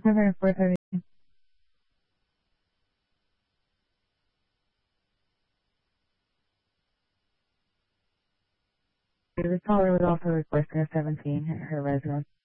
November 4:30. The caller was also requesting a 17 at her residence.